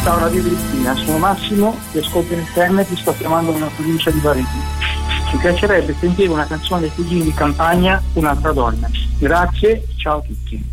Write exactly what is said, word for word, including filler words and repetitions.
Ciao Radio Cristina, sono Massimo, ti ascolto in internet, ti sto chiamando nella provincia di Varese. Mi piacerebbe sentire una canzone dei Cugini di Campagna, Un'altra donna. Grazie, ciao a tutti.